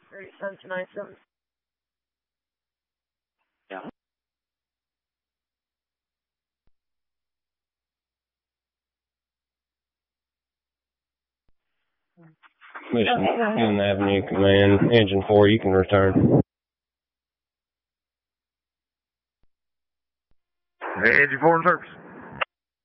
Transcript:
3797. Yeah. Mission Avenue Command, Engine 4, you can return. Hey, Engine 4 in service.